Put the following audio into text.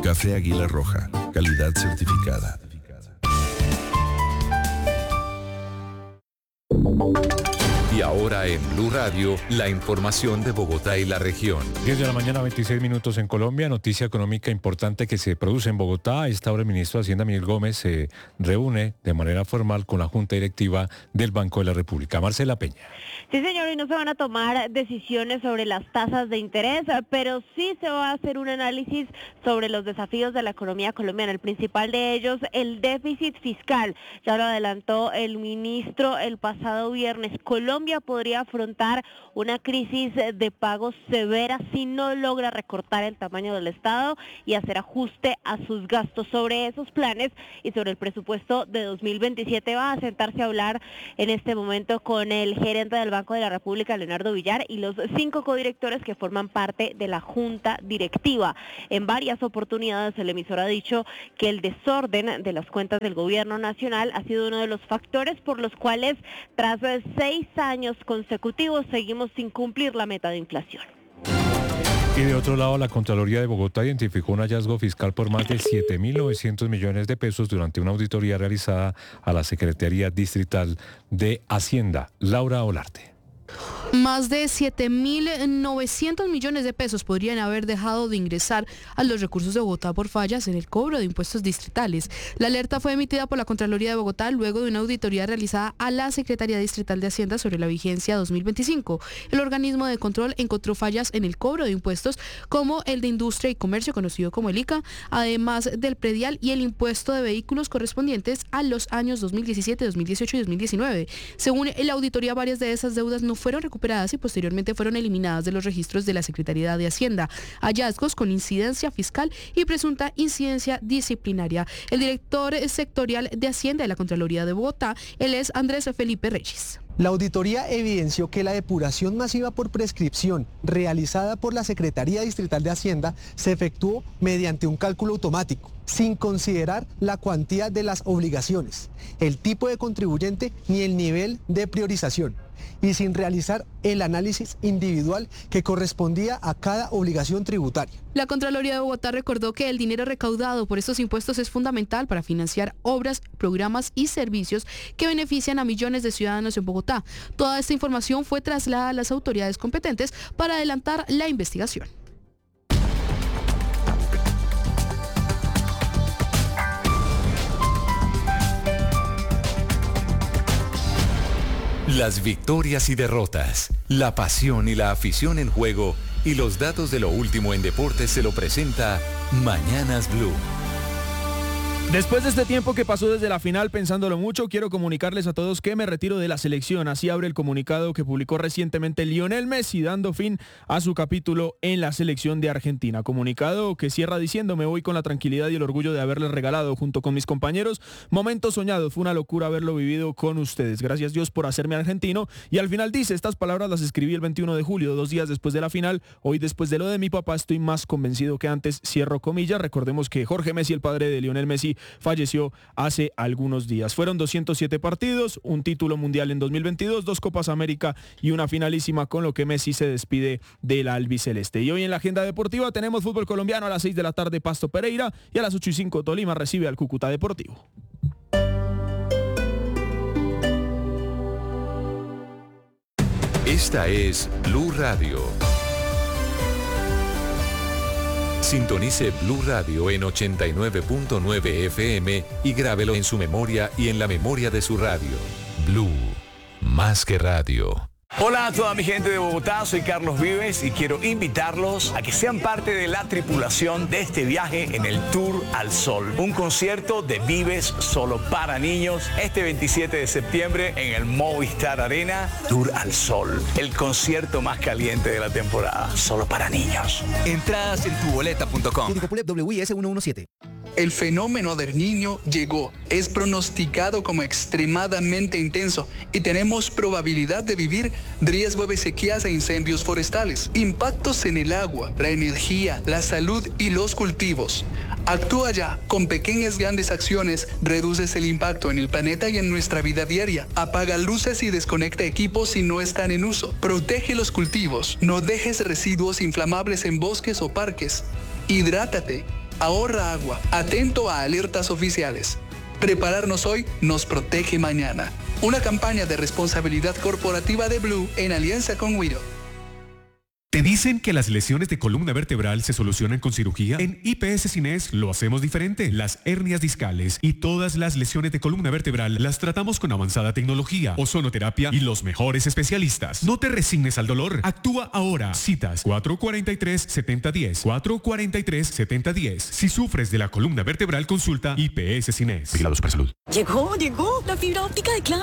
Café Águila Roja, calidad certificada. Y ahora en Blue Radio, la información de Bogotá y la región. 10 de la mañana, 26 minutos en Colombia. Noticia económica importante que se produce en Bogotá. A esta hora el ministro de Hacienda, Miguel Gómez, se reúne de manera formal con la Junta Directiva del Banco de la República. Marcela Peña. Sí, señor, y no se van a tomar decisiones sobre las tasas de interés, pero sí se va a hacer un análisis sobre los desafíos de la economía colombiana. El principal de ellos, el déficit fiscal. Ya lo adelantó el ministro el pasado viernes. Colombia podría afrontar una crisis de pagos severa si no logra recortar el tamaño del Estado y hacer ajuste a sus gastos. Sobre esos planes y sobre el presupuesto de 2027 va a sentarse a hablar en este momento con el gerente del Banco de la República, Leonardo Villar, y los 5 codirectores que forman parte de la Junta Directiva. En varias oportunidades el emisor ha dicho que el desorden de las cuentas del gobierno nacional ha sido uno de los factores por los cuales tras 6 años consecutivos seguimos sin cumplir la meta de inflación. Y de otro lado, la Contraloría de Bogotá identificó un hallazgo fiscal por más de 7.900 millones de pesos durante una auditoría realizada a la Secretaría Distrital de Hacienda. Laura Olarte. Más de 7.900 millones de pesos podrían haber dejado de ingresar a los recursos de Bogotá por fallas en el cobro de impuestos distritales. La alerta fue emitida por la Contraloría de Bogotá luego de una auditoría realizada a la Secretaría Distrital de Hacienda sobre la vigencia 2025. El organismo de control encontró fallas en el cobro de impuestos como el de Industria y Comercio, conocido como el ICA, además del predial y el impuesto de vehículos correspondientes a los años 2017, 2018 y 2019. Según la auditoría, varias de esas deudas no fueron recuperadas y posteriormente fueron eliminadas de los registros de la Secretaría de Hacienda. Hallazgos con incidencia fiscal y presunta incidencia disciplinaria. El director sectorial de Hacienda de la Contraloría de Bogotá, él es Andrés Felipe Reyes. La auditoría evidenció que la depuración masiva por prescripción realizada por la Secretaría Distrital de Hacienda se efectuó mediante un cálculo automático, sin considerar la cuantía de las obligaciones, el tipo de contribuyente ni el nivel de priorización, y sin realizar el análisis individual que correspondía a cada obligación tributaria. La Contraloría de Bogotá recordó que el dinero recaudado por estos impuestos es fundamental para financiar obras, programas y servicios que benefician a millones de ciudadanos en Bogotá. Toda esta información fue trasladada a las autoridades competentes para adelantar la investigación. Las victorias y derrotas, la pasión y la afición en juego y los datos de lo último en deportes se lo presenta Mañanas Blue. Después de este tiempo que pasó desde la final pensándolo mucho, quiero comunicarles a todos que me retiro de la selección. Así abre el comunicado que publicó recientemente Lionel Messi, dando fin a su capítulo en la selección de Argentina. Comunicado que cierra diciendo: me voy con la tranquilidad y el orgullo de haberles regalado junto con mis compañeros momentos soñados. Fue una locura haberlo vivido con ustedes. Gracias Dios por hacerme argentino. Y al final dice: estas palabras las escribí el 21 de julio, 2 días después de la final. Hoy, después de lo de mi papá, estoy más convencido que antes. Cierro comillas. Recordemos que Jorge Messi, el padre de Lionel Messi, falleció hace algunos días. Fueron 207 partidos, un título mundial en 2022, 2 Copas América y una finalísima, con lo que Messi se despide del albiceleste. Y hoy en la agenda deportiva tenemos fútbol colombiano. A las 6 de la tarde Pasto Pereira, y a las 8:05 Tolima recibe al Cúcuta Deportivo. Esta es Blue Radio. Sintonice Blue Radio en 89.9 FM y grábelo en su memoria y en la memoria de su radio. Blue, más que radio. Hola a toda mi gente de Bogotá, soy Carlos Vives y quiero invitarlos a que sean parte de la tripulación de este viaje en el Tour al Sol. Un concierto de Vives solo para niños este 27 de septiembre en el Movistar Arena. Tour al Sol, el concierto más caliente de la temporada, solo para niños. Entradas en tuboleta.com. WIS 117. El fenómeno del Niño llegó, es pronosticado como extremadamente intenso y tenemos probabilidad de vivir riesgo de sequías e incendios forestales, impactos en el agua, la energía, la salud y los cultivos. Actúa ya, con pequeñas grandes acciones reduces el impacto en el planeta y en nuestra vida diaria. Apaga luces y desconecta equipos si no están en uso. Protege los cultivos, no dejes residuos inflamables en bosques o parques. Hidrátate. ahorra agua, atento a alertas oficiales. Prepararnos hoy nos protege mañana. Una campaña de responsabilidad corporativa de Blue en alianza con Wido. ¿Te dicen que las lesiones de columna vertebral se solucionan con cirugía? En IPS Cines lo hacemos diferente. Las hernias discales y todas las lesiones de columna vertebral las tratamos con avanzada tecnología, ozonoterapia y los mejores especialistas. No te resignes al dolor. Actúa ahora. Citas 443-7010. 443-7010. Si sufres de la columna vertebral, consulta IPS Cines. Vigilado Supersalud. Llegó la fibra óptica de Claro.